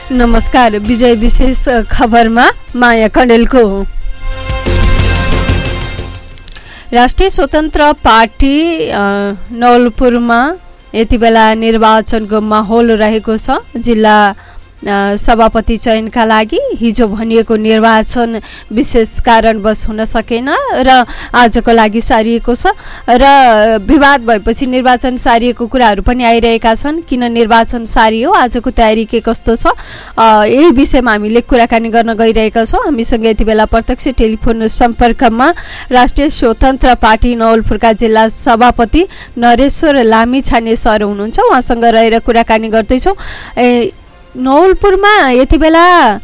नमस्कार। विजय विशेष खबरमा माया कण्डेलको। राष्ट्रिय स्वतन्त्र पार्टी नवलपुरमा यति बेला निर्वाचनको माहौल रहेको छ। जिल्ला सभापति चयनका लागि हिजो भनिएको निर्वाचन विशेष कारणवश हुन सकेन र आजको लागि सारिएको छ र विवाद भएपछि निर्वाचन सारिएको कुराहरू पनि आइरहेका छन्। किन निर्वाचन सारियो, आजको तयारी के कस्तो छ, यही विषयमा हामीले कुराकानी गर्न गइरहेका छौँ। हामीसँग यति बेला प्रत्यक्ष टेलिफोन सम्पर्कमा राष्ट्रिय स्वतन्त्र पार्टी नवलपुरका जिल्ला सभापति नरेश्वर लामिछाने सर हुनुहुन्छ। उहाँसँग रहेर कुराकानी गर्दैछौँ। नवलपुरमा यति बेला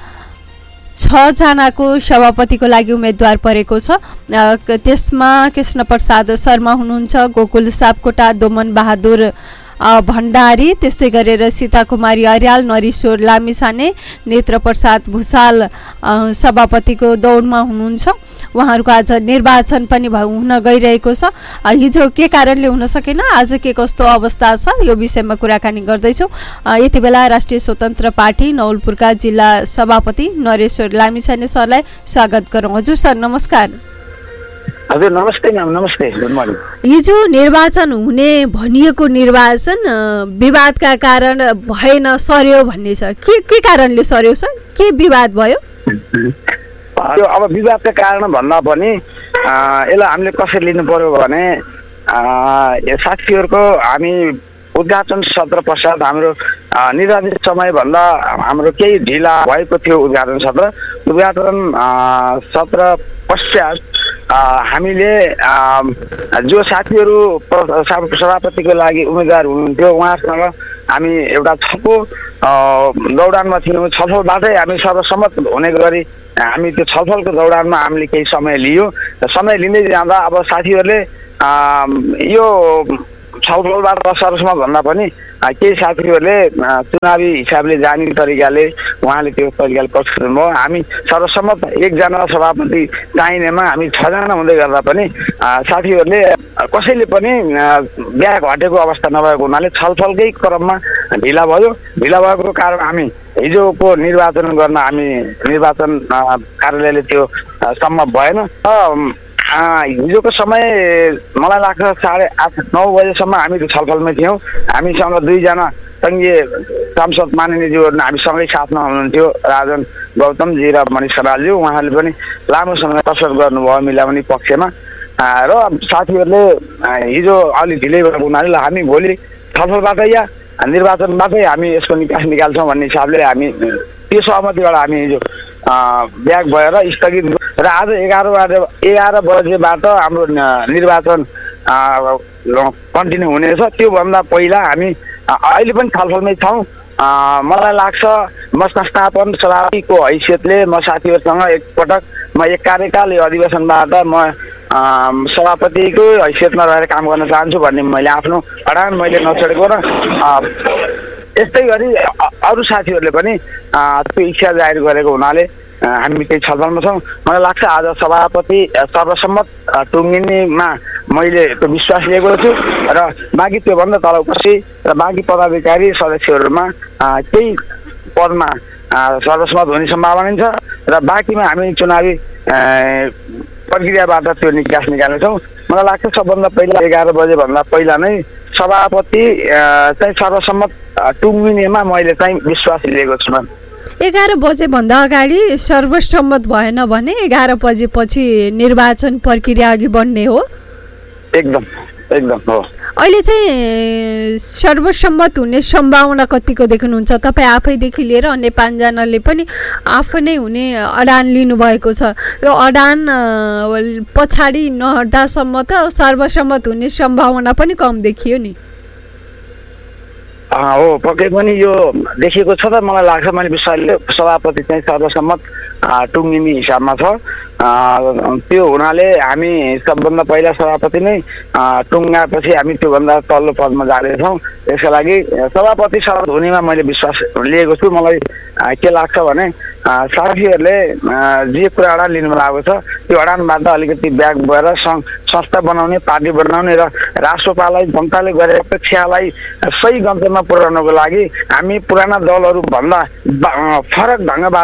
6 जनाको सभापतिको लागि उम्मेदवार परेको छ। त्यसमा कृष्ण प्रसाद शर्मा हुनुहुन्छ, गोकुल सापकोटा, दोमन बहादुर भण्डारी, त्यस्तै गरेर सीता कुमारी अर्याल, नरेश्वर लामिछाने, नेत्र प्रसाद भूषाल सभापतिको दौडमा हुनुहुन्छ। उहाँहरूको आज निर्वाचन पनि हुन गइरहेको छ। हिजो के कारणले हुन सकेन, आज के कस्तो अवस्था छ, यो विषयमा कुराकानी गर्दैछौँ। यति बेला राष्ट्रिय स्वतन्त्र पार्टी नवलपुरका जिल्ला सभापति नरेश्वर लामिछाने सरलाई स्वागत गरौँ। हजुर सर नमस्कार। हजुर नमस्ते म्याम, नमस्ते, गुड मर्निङ। हिजो निर्वाचन हुने भनिएको निर्वाचन विवादका कारण भएन, सर्यो भन्ने छ। के कारणले सर्यो सर, के विवाद भयो? अब विवादका कारण भन्दा पनि यसलाई हामीले कसरी लिनु पर्यो भने साथीहरूको हामी उद्घाटन सत्र पश्चात हाम्रो निर्धारित समयभन्दा हाम्रो केही ढिला भएको थियो। उद्घाटन सत्र पश्चात हामीले जो साथीहरू सभापतिको लागि उम्मेदवार हुनुहुन्थ्यो उहाँसँग हामी एउटा छलफल दौडानमा थियौँ। छलफलबाटै हामी सर्वसम्मत हुने गरी हामी त्यो छलफलको दौडानमा हामीले केही समय लियो। समय लिँदै जाँदा अब साथीहरूले यो छलफलबाट सर्वसम्मत भन्दा पनि केही साथीहरूले चुनावी हिसाबले जाने तरिकाले उहाँले त्यो तरिकाले प्रस्तुत भयो। हामी सर्वसम्मत 1 जना सभापति चाहिनेमा हामी 6 जना हुँदै गर्दा पनि साथीहरूले कसैले पनि ब्याग हटेको अवस्था नभएको हुनाले छलफलकै क्रममा ढिला भयो। ढिला भएको कारण हामी हिजोको निर्वाचन गर्न हामी निर्वाचन कार्यालयले त्यो सम्भव भएन। हिजोको समय मलाई लाग्छ 8:30-9 बजेसम्म हामी त्यो छलफलमै थियौँ। हामीसँग 2 जना सङ्घीय सांसद माननीयज्यूहरू हामीसँगै साथमा हुनुहुन्थ्यो, राजन गौतमजी र मनिष खनालज्यू। उहाँहरूले पनि लामोसँग कसरत गर्नुभयो मिलाउने पक्षमा र साथीहरूले हिजो अलि ढिलै भएको हुनाले हामी भोलि छलफलबाटै या निर्वाचनबाटै हामी यसको निकास निकाल्छौँ भन्ने हिसाबले हामी त्यो सहमतिबाट हामी हिजो ब्याग भएर स्थगित र आज 11 बजेबाट हाम्रो निर्वाचन कन्टिन्यू हुनेछ। त्योभन्दा पहिला हामी अहिले पनि छलफलमै छौँ। मलाई लाग्छ म संस्थापन सभापतिको हैसियतले म साथीहरूसँग एकपटक म एक कार्यकाल यो अधिवेशनबाट म सभापतिको हैसियतमा रहेर काम गर्न चाहन्छु भन्ने मैले आफ्नो अडान मैले नछोडेको र यस्तै गरी अरू साथीहरूले पनि त्यो इच्छा जाहेर गरेको हुनाले हामी त्यही छलफलमा छौँ। मलाई लाग्छ आज सभापति सर्वसम्मत टुङ्गिनेमा मैले त्यो विश्वास लिएको छु र बाँकी त्योभन्दा तल उपस्थित र बाँकी पदाधिकारी सदस्यहरूमा केही पदमा सर्वसम्मत हुने सम्भावना छ र बाँकीमा हामी चुनावी प्रक्रियाबाट त्यो निकास निकाल्नेछौँ। मलाई लाग्छ सबभन्दा पहिला 11 बजेभन्दा पहिला नै सभापति चाहिँ सर्वसम्मत टुङ्गिनेमा मैले चाहिँ विश्वास लिएको छु। 11 बजेभन्दा अगाडि सर्वसम्मत भएन भने 11 बजेपछि निर्वाचन प्रक्रिया अघि बढ्ने हो। एकदम हो। अहिले चाहिँ सर्वसम्मत हुने सम्भावना कतिको देख्नुहुन्छ? तपाईँ आफैदेखि लिएर अन्य 5 जनाले पनि आफ्नै हुने अडान लिनुभएको छ। यो अडान पछाडि नहट्दासम्म त सर्वसम्मत हुने सम्भावना पनि कम देखियो नि। हो, पक्कै पनि यो देखिएको छ त। मलाई लाग्छ मैले विश्वासले सभापति चाहिँ सर्वसम्मत टुङ्गिने हिसाबमा छ। त्यो हुनाले हामी सबभन्दा पहिला सभापति नै टुङ्गापछि हामी त्योभन्दा तल्लो पदमा जानेछौँ। त्यसका लागि सभापति शपथ हुनेमा मैले विश्वास लिएको छु। मलाई के लाग्छ भने साथीहरूले जे कुरा अडान लिनु भएको छ त्यो अडानबाट अलिकति ब्याक भएर संस्था बनाउने, पार्टी बनाउने र राष्ट्रपालाई जनताले गरेको अपेक्षालाई सही गन्तव्यमा पुर्याउनको लागि हामी पुराना दलहरू भन्दा फरक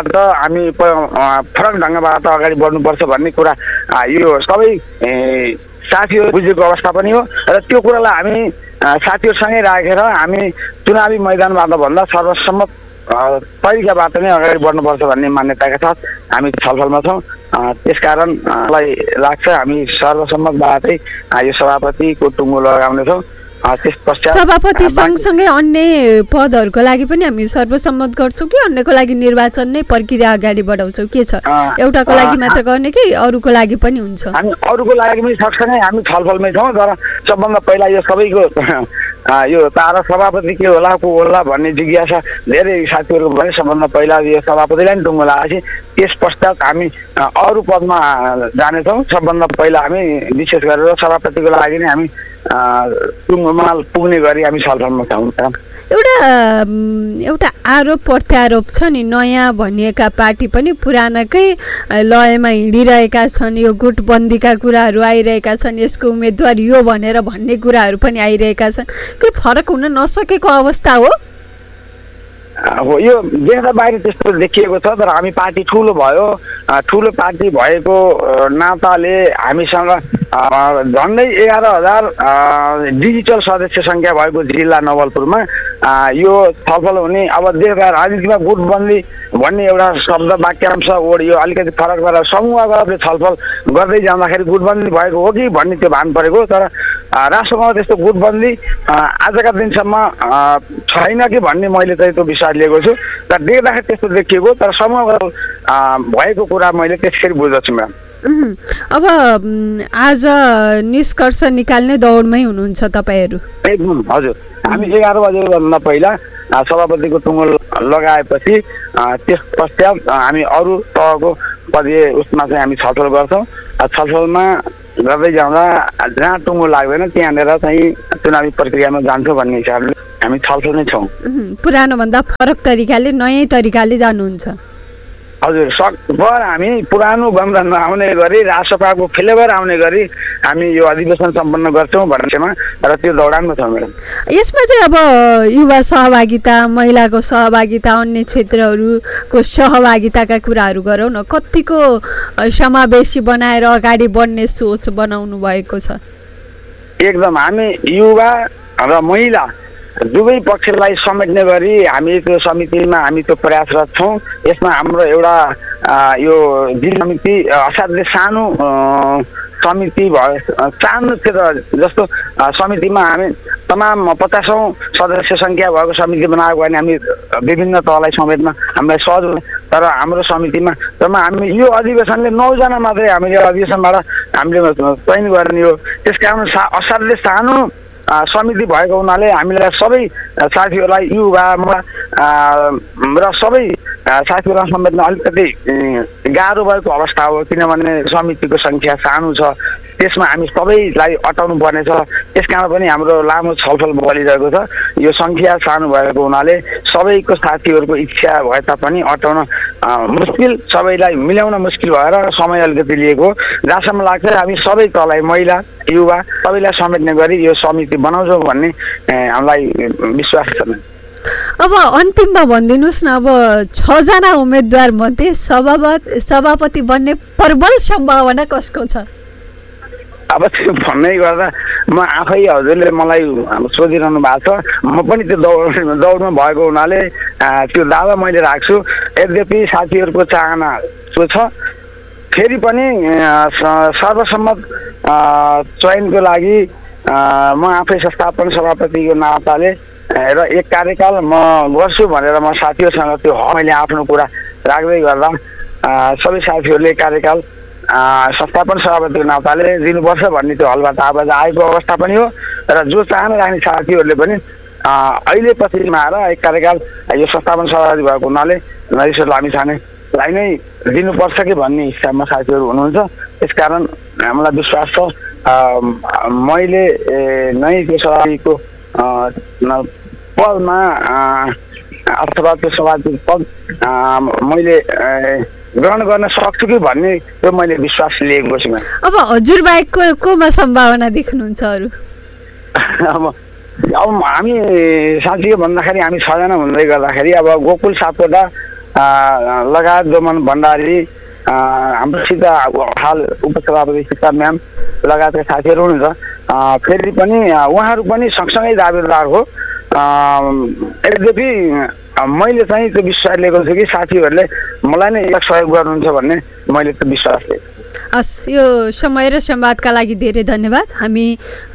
ढङ्गबाट अगाडि बढ्नुपर्छ भन्ने कुरा यो सबै साथीहरू बुझेको अवस्था पनि हो र त्यो कुरालाई हामी साथीहरूसँगै राखेर हामी चुनावी मैदानबाट भन्दा सर्वसम्मत तरिकाबाट नै अगाडि बढ्नुपर्छ भन्ने मान्यताका साथ हामी छलफलमा छौँ। त्यसकारण मलाई लाग्छ हामी सर्वसम्मतबाटै यो सभापतिको टुङ्गो लगाउनेछौँ। सभापति सँगसँगै अन्य पदहरूको लागि पनि हामी सर्वसम्मत गर्छौँ कि अन्यको लागि निर्वाचन नै प्रक्रिया अगाडि बढाउँछौँ? के छ, एउटाको लागि मात्र गर्ने कि अरूको लागि पनि हुन्छ? हामी अरूको लागि पनि सँगसँगै हामी छलफलमै छौँ। तर सबभन्दा पहिला यो सबैको यो तारा सभापति के होला को होला भन्ने जिज्ञासा धेरै साथीहरूको भने सबभन्दा पहिला यो सभापतिलाई नै टुङ्गो लगाएपछि त्यस पश्चात हामी अरू पदमा जानेछौँ। सबभन्दा पहिला हामी विशेष गरेर सभापतिको लागि नै हामी टुङ्गोमा पुग्ने गरी हामी छलफलमा छौँ। एउटा आरोप प्रत्यारोप छ नि, नयाँ भनिएका पार्टी पनि पुरानाकै लयमा हिँडिरहेका छन्। यो गुटबन्दीका कुराहरू आइरहेका छन्, यसको उम्मेदवार यो भनेर भन्ने कुराहरू पनि आइरहेका छन्। के फरक हुन नसकेको अवस्था हो? यो देख्दा बाहिर त्यस्तो देखिएको छ। तर हामी पार्टी ठुलो भयो, ठुलो पार्टी भएको नाताले हामीसँग झन्डै 11,000 डिजिटल सदस्य सङ्ख्या भएको जिल्ला नवलपुरमा यो छलफल हुने। अब देख्दा राजनीतिमा गुटबन्दी भन्ने एउटा शब्द वाक्यांश यो अलिकति फरक भएर समूहगतले छलफल गर्दै जाँदाखेरि गुटबन्दी भएको हो कि भन्ने त्यो भान परेको। तर राष्ट्रमा त्यस्तो गुटबन्दी आजका दिनसम्म छैन कि भन्ने मैले चाहिँ त्यो विश्वास लिएको छु। तर देख्दाखेरि त्यस्तो देखिएको, तर समूहगत भएको कुरा मैले त्यसरी बुझ्दछु म्याम। अब आज निष्कर्ष निकाल्ने दौडमै हुनुहुन्छ तपाईँहरू? एकदम हजुर। हामी 11 बजेभन्दा पहिला सभापतिको टुङ्गो लगाएपछि त्यस पश्चात हामी अरू तहको पदीय उसमा चाहिँ हामी छलफल गर्छौँ। छलफलमा गर्दै जाँदा जहाँ टुङ्गो लाग्दैन त्यहाँनिर चाहिँ चुनावी प्रक्रियामा जान्छौँ भन्ने हिसाबले हामी छलफल नै छौँ। पुरानोभन्दा फरक तरिकाले नयाँ तरिकाले जानुहुन्छ? हजुर, सकभर हामी पुरानो गन्ध नआउने गरी राष्ट्रपाको फ्लेभर आउने गरी हामी यो अधिवेशन सम्पन्न गर्छौँ भन्नेमा र त्यो दौडानमा छौँ म्याडम। यसमा चाहिँ अब युवा सहभागिता, महिलाको सहभागिता, अन्य क्षेत्रहरूको सहभागिताका कुराहरू गरौँ न। कतिको समावेशी बनाएर अगाडि बढ्ने सोच बनाउनु भएको छ? एकदम हामी युवा र महिला दुवै पक्षलाई समेट्ने गरी हामी त्यो समितिमा हामी त्यो प्रयासरत छौँ। यसमा हाम्रो एउटा यो जिल्ला समिति असाध्यै सानो समिति भयो, सानो क्षेत्र जस्तो समितिमा हामी तमाम 50औं सदस्य सङ्ख्या भएको समिति बनाएको भने हामी विभिन्न तहलाई समेट्न हामीलाई सहज हुन्छ। तर हाम्रो समितिमा हामी यो अधिवेशनले 9 जना मात्रै हामीले अधिवेशनबाट हामीले चयन गर्ने हो। त्यस कारण असाध्यै सानो समिति भएको हुनाले हामीलाई सबै साथीहरूलाई युवामा र सबै साथीहरूलाई समेट्न अलिकति गाह्रो भएको अवस्था हो। किनभने समितिको सङ्ख्या सानो छ, त्यसमा हामी सबैलाई अटाउनु पर्नेछ। त्यस कारण पनि हाम्रो लामो छलफल बलिरहेको छ। यो सङ्ख्या सानो भएको हुनाले सबैको साथीहरूको इच्छा भए तापनि अटाउन मुस्किल, सबैलाई मिलाउन मुस्किल भएर समय अलिकति लिएको। जहाँसम्म लाग्छ हामी सबै तहलाई महिला युवा सबैलाई समेट्ने गरी यो समिति बनाउँछौँ भन्ने हामीलाई विश्वास छ। अब अन्तिममा भनिदिनुहोस् न, अब 6 जना उम्मेदवार मध्ये सभापति बन्ने प्रबल सम्भावना कसको छ? अब त्यो भन्नै गर्दा म आफै हजुरले मलाई सोधिरहनु भएको छ, म पनि त्यो दौडमा भएको हुनाले त्यो दावा मैले राख्छु। यद्यपि साथीहरूको चाहना त्यो छ, फेरि पनि सर्वसम्मत चयनको लागि म आफै संस्थापन सभापतिको नाताले र एक कार्यकाल म गर्छु भनेर म साथीहरूसँग त्यो मैले आफ्नो कुरा राख्दै गर्दा सबै साथीहरूले कार्यकाल संस्थापन सभापतिको नाताले दिनुपर्छ भन्ने त्यो हलबाट आवाज आएको अवस्था पनि हो। र जो चाहना राख्ने साथीहरूले पनि अहिले पछिमा आएर एक कार्यकाल यो संस्थापन सभापति भएको हुनाले नरेश्वर लामिछाने विश्वासलाई नै दिनुपर्छ कि भन्ने हिसाबमा साथीहरू हुनुहुन्छ। त्यसकारण हामीलाई विश्वास छ मैले नै त्यो सभापतिको पदमा अथवा त्यो सभापति पद मैले ग्रहण गर्न सक्छु कि भन्ने त्यो मैले विश्वास लिएको छु। अब हजुर बाहेक कोमा सम्भावना देख्नुहुन्छ अरू? अब हामी साथी भन्दाखेरि हामी 6 जना हुँदै गर्दाखेरि अब गोकुल सापकोटा लगायत डोमन भण्डारी हाम्रोसित हाल उपसभापति सीता म्याम लगायतका साथीहरू हुनुहुन्छ। फेरि पनि उहाँहरू पनि सँगसँगै दावेदार हो। यद्यपि मैले चाहिँ त्यो विश्वास लिएको छु कि साथीहरूले मलाई नै सहयोग गर्नुहुन्छ भन्ने मैले त्यो विश्वास लिएको। हस्, यो समय र संवादका लागि धेरै धन्यवाद। हामी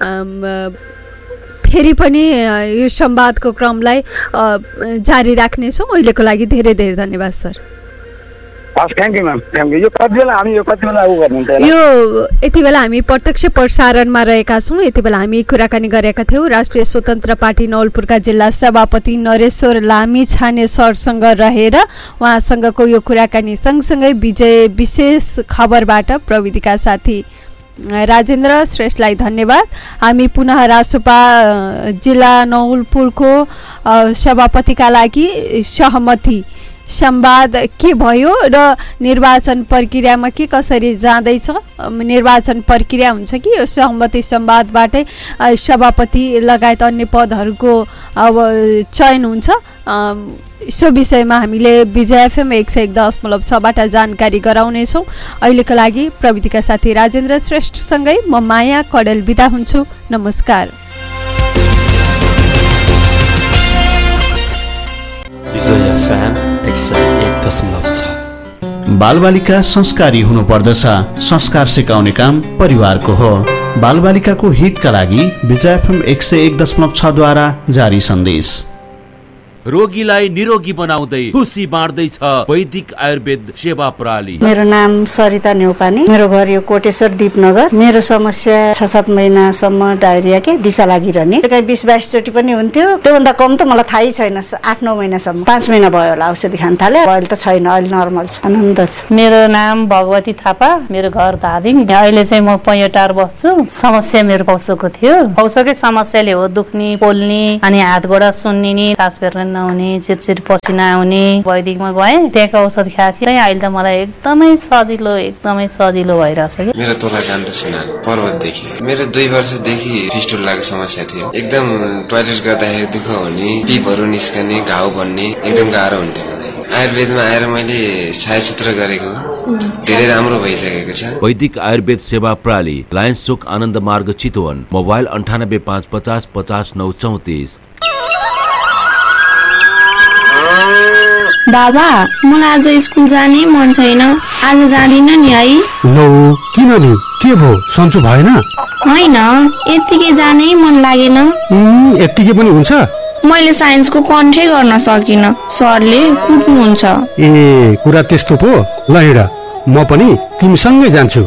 फेरि पनि यो संवादको क्रमलाई जारी राख्नेछौँ। अहिलेको लागि धेरै धेरै धन्यवाद sir. Thank you ma'am, thank you. यो कति बेला उ गर्नुहुन्छ? यो यति बेला हामी प्रत्यक्ष प्रसारणमा रहेका छौँ। यति बेला हामी कुराकानी गरेका थियौँ राष्ट्रिय स्वतन्त्र पार्टी नवलपुरका जिल्ला सभापति नरेश्वर लामिछाने सरसँग रहेर उहाँसँगको यो कुराकानी सँगसँगै विशेष खबरबाट प्रविधिका साथी राजेन्द्र श्रेष्ठलाई धन्यवाद। हामी पुनः रासोपा जिल्ला नवलपुरको सभापतिका लागि सहमति संवाद के भयो र निर्वाचन प्रक्रियामा के कसरी जाँदैछ, निर्वाचन प्रक्रिया हुन्छ कि यो सहमति संवादबाटै सभापति लगायत अन्य पदहरूको अब चयन हुन्छ, सो विषयमा हामीले विजय एफएम 101.6बाट जानकारी गराउनेछौँ। अहिलेको लागि प्रविधिका साथी राजेन्द्र श्रेष्ठसँगै म माया कडेल बिदा हुन्छु। नमस्कार। विजय एफएम 101.6। बालबालिका संस्कारी हुनुपर्दछ। संस्कार सिकाउने काम परिवारको हो। बालबालिकाको हितका लागि विजय एफएम 101.6 द्वारा जारी सन्देश। रोगीलाई निरोगी बनाउँदै खुसी बाँड्दैछ वैदिक आयुर्वेद सेवा प्रणाली। मेरो नाम सरिता नेउपाने, मेरो घर यो कोटेश्वर दीपनगर। मेरो समस्या 6-7 महिनासम्म डायरिया के दिशा लागिरहने, कहीँ 20-22 चोटि पनि हुन्थ्यो। त्योभन्दा कम त मलाई थाहै छैन। 8-9 महिनासम्म, 5 महिना भयो होला औषधि खान थाले। अहिले त छैन, अहिले नर्मल छ, आनन्द छ। मेरो नाम भगवती थापा, मेरो घर धादिङ। अहिले चाहिँ म पैँटार बस्छु। समस्या मेरो पौसोको थियो। पौसोकै समस्याले हो दुख्ने, पोल्ने, अनि हात गोडा सुन्निने, सास फेर्न नहुने, चिरचिर पसिना आउने। वैदिकमा गएँ, त्यहाँको औषध खाएपछि अहिले त मलाई एकदमै सजिलो भइरहेछ। मेरो तोला कान्त सिन्हा, पर्वतदेखि। मेरो 2 वर्षदेखि फिस्टुलाको समस्या थियो। एकदम टोयलेट गर्दाखेरि दुःख हुने, पिपहरू निस्कने, घाउ बन्ने, एकदम गाह्रो हुन्थ्यो। आयुर्वेदमा आएर मैले छायाचित्र गरेको धेरै राम्रो भइसकेको छ। वैदिक आयुर्वेद सेवा प्रणाली, लायन्स चोक, आनन्द मार्ग, चितवन। मोबाइल 9855 50 934। बाबा, मलाई आज स्कुल जाने मन छैन। आज जाँदिन नि है। लो, किन नि? के भो, सन्चो भएन? होइन, यत्तिकै जानै मन लागेन। यत्तिकै पनि हुन्छ? मैले साइन्सको कन्ठै गर्न सकिन, सरले कुट्नुहुन्छ। ए, कुरा त्यस्तो पो। ल हिँड, म पनि तिमीसँगै जान्छु।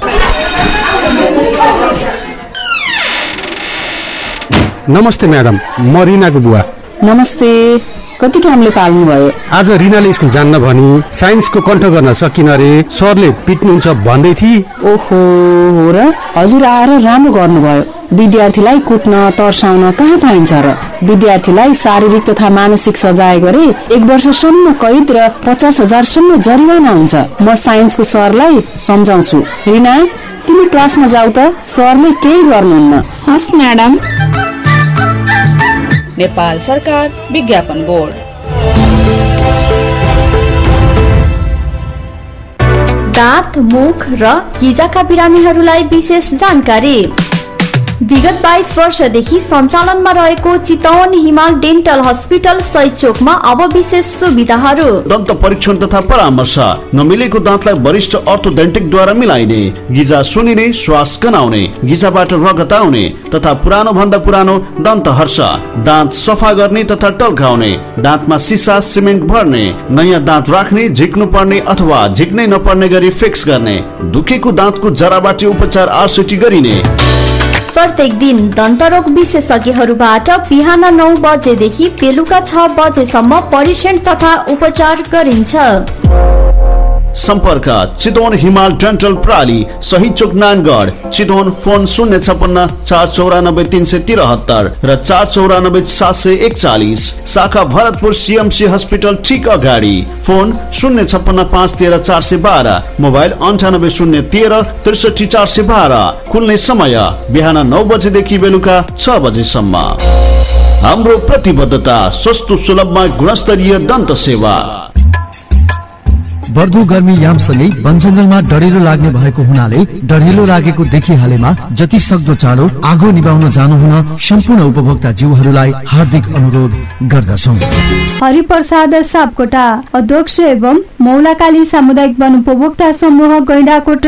नमस्ते म्याडम, म रिनाको बुवा। नमस्ते। कति कामले पाल्नु भयो? आज रिनाले स्कुल जान्न भनी साइन्सको कन्ठ गर्न सकिन रे, सरले पिट्नुहुन्छ भन्दै थिए। ओहो, हो र? हजुर आएर राम्रो गर्नुभयो। विद्यार्थीलाई कुट्न तर्साउन कहाँ पाइन्छ र? विद्यार्थीलाई शारीरिक तथा मानसिक सजाय गरे 1 वर्षसम्म कैद र 50,000 सम्म जरिवाना हुन्छ। म साइन्सको सरलाई सम्झाउँछु। रिना, तिमी क्लासमा जाऊ त, सरले केही गर्नुहुन्न। हस् म्याडम। नेपाल सरकार विज्ञापन बोर्ड। दाँत, मुख र गिजाका बिरामीहरूलाई विशेष जानकारी। विगत 22 वर्षदेखि सञ्चालनमा रहेको चितवन हिमाल डेन्टल हस्पिटल सैचोकमा अब विशेष सुविधाहरू। दन्त परीक्षण तथा परामर्श, नमिलेको दाँतलाई वरिष्ठ अर्थोडेन्टिकद्वारा मिलाइने, गिजा सुनिने, श्वास गनाउने, गिजाबाट रगत आउने तथा पुरानो भन्दा पुरानो दन्त हर्ष, दाँत सफा गर्ने तथा टल्काउने, दाँतमा सिसा सिमेन्ट भर्ने, नयाँ दाँत राख्ने, झिक्नु पर्ने अथवा झिक्नै नपर्ने गरी फिक्स गर्ने, दुखेको दाँतको जराबाट उपचार आरसिटी गरिने। प्रत्येक दिन दन्तरोग विशेषज्ञहरूबाट बिहान 9 बजेदेखि बेलुका 6 बजेसम्म परीक्षण तथा उपचार गरिन्छ। सम्पर्क चितवन हिमाल डेन्टल प्रणाली सही चोक नानगढ चितवन फोन 056-494-373 र 494-741 शाखा भरतपुर CMC हस्पिटल ठीक अगाडि फोन 056-513-412 मोबाइल 98-013-63-412 खुल्ने समय बिहान 9 बजेदेखि बेलुका 6 बजेसम्म। हाम्रो प्रतिबद्धता सस्तो सुलभमा गुणस्तरीय दन्त सेवा। बढ्दो गर्मी यामसँगै वनजङ्गलमा डढेलो लाग्ने भएको हुनाले डढेलो लागेको देखिहालेमा जति सक्दो चाँडो आगो निभाउन जानुहुन सम्पूर्ण उपभोक्ता जीवहरूलाई हार्दिक अनुरोध गर्दछौँ। हरिप्रसाद सापकोटा अध्यक्ष एवं मौलाकाली सामुदायिक वन उपभोक्ता समूह गैंडाकोट